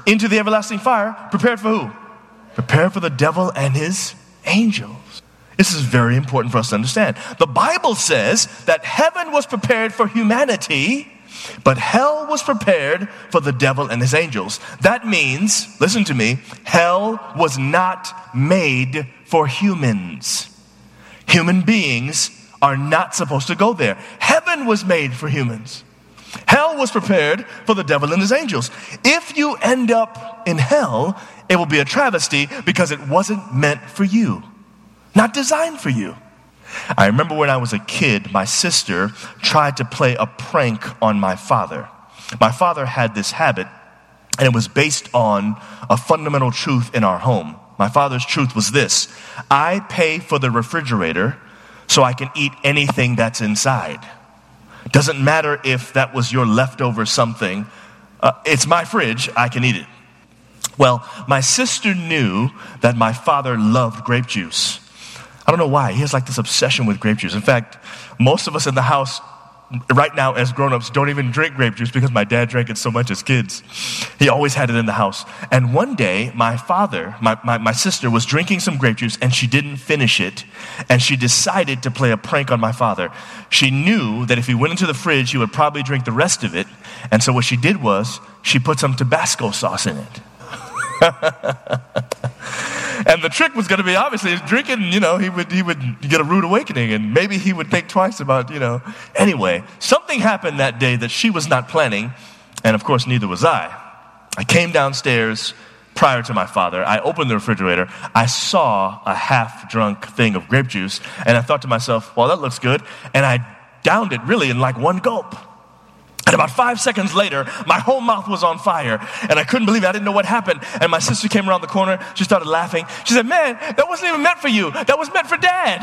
into the everlasting fire, prepared for who? Prepared for the devil and his angels. This is very important for us to understand. The Bible says that heaven was prepared for humanity, but hell was prepared for the devil and his angels. That means, listen to me, hell was not made for humans. Human beings are not supposed to go there. Heaven was made for humans. Hell was prepared for the devil and his angels. If you end up in hell, it will be a travesty because it wasn't meant for you. Not designed for you. I remember when I was a kid, my sister tried to play a prank on my father. My father had this habit, and it was based on a fundamental truth in our home. My father's truth was this: I pay for the refrigerator so I can eat anything that's inside. Doesn't matter if that was your leftover something. It's my fridge, I can eat it. Well, my sister knew that my father loved grape juice. I don't know why. He has like this obsession with grape juice. In fact, most of us in the house right now as grown-ups don't even drink grape juice because my dad drank it so much as kids. He always had it in the house. And one day, my sister was drinking some grape juice and she didn't finish it. And she decided to play a prank on my father. She knew that if he went into the fridge, he would probably drink the rest of it. And so what she did was she put some Tabasco sauce in it. And the trick was going to be, obviously, drinking, he would get a rude awakening, and maybe he would think twice about, Anyway, something happened that day that she was not planning, and of course, neither was I. I came downstairs prior to my father. I opened the refrigerator. I saw a half-drunk thing of grape juice, and I thought to myself, well, that looks good. And I downed it really in like one gulp. And about 5 seconds later, my whole mouth was on fire, and I couldn't believe it. I didn't know what happened. And my sister came around the corner. She started laughing. She said, man, that wasn't even meant for you. That was meant for Dad.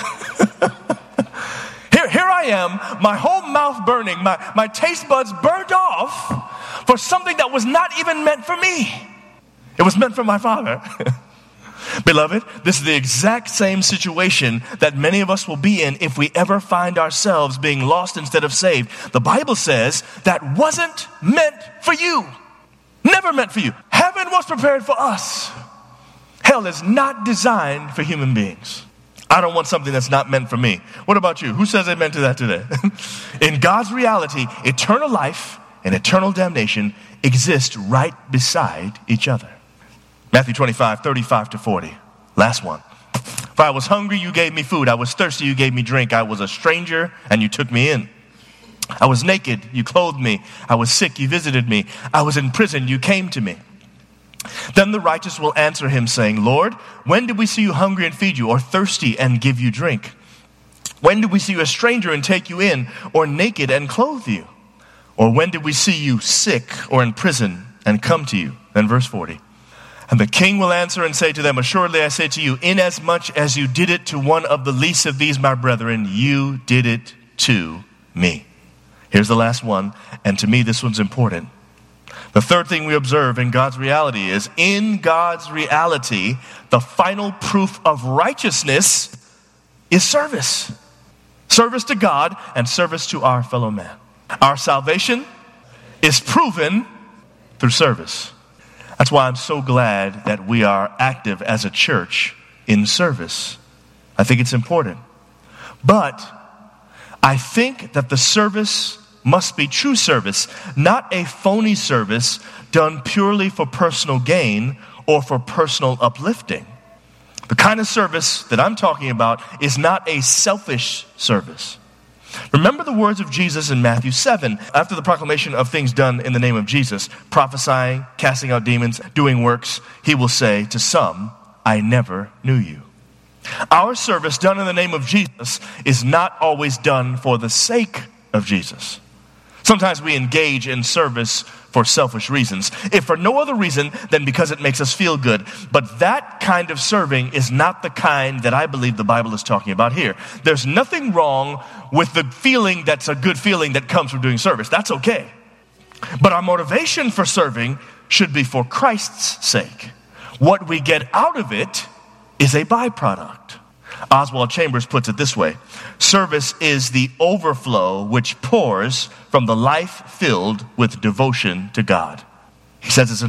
Here I am, my whole mouth burning, my taste buds burned off for something that was not even meant for me. It was meant for my father. Beloved, this is the exact same situation that many of us will be in if we ever find ourselves being lost instead of saved. The Bible says that wasn't meant for you. Never meant for you. Heaven was prepared for us. Hell is not designed for human beings. I don't want something that's not meant for me. What about you? Who says amen to that today? In God's reality, eternal life and eternal damnation exist right beside each other. Matthew 25, 35 to 40. Last one. For I was hungry, you gave me food. I was thirsty, you gave me drink. I was a stranger, and you took me in. I was naked, you clothed me. I was sick, you visited me. I was in prison, you came to me. Then the righteous will answer him, saying, Lord, when did we see you hungry and feed you, or thirsty and give you drink? When did we see you a stranger and take you in, or naked and clothe you? Or when did we see you sick or in prison and come to you? Then verse 40. And the king will answer and say to them, assuredly I say to you, inasmuch as you did it to one of the least of these my brethren, you did it to me. Here's the last one, and to me this one's important. The third thing we observe in God's reality is, in God's reality, the final proof of righteousness is service. Service to God and service to our fellow man. Our salvation is proven through service. That's why I'm so glad that we are active as a church in service. I think it's important. But I think that the service must be true service, not a phony service done purely for personal gain or for personal uplifting. The kind of service that I'm talking about is not a selfish service. Remember the words of Jesus in Matthew 7, after the proclamation of things done in the name of Jesus, prophesying, casting out demons, doing works, he will say to some, I never knew you. Our service done in the name of Jesus is not always done for the sake of Jesus. Sometimes we engage in service for selfish reasons, if for no other reason than because it makes us feel good. But that kind of serving is not the kind that I believe the Bible is talking about here. There's nothing wrong with the feeling that's a good feeling that comes from doing service. That's okay. But our motivation for serving should be for Christ's sake. What we get out of it is a byproduct. Oswald Chambers puts it this way: service is the overflow which pours from the life filled with devotion to God. He says it's an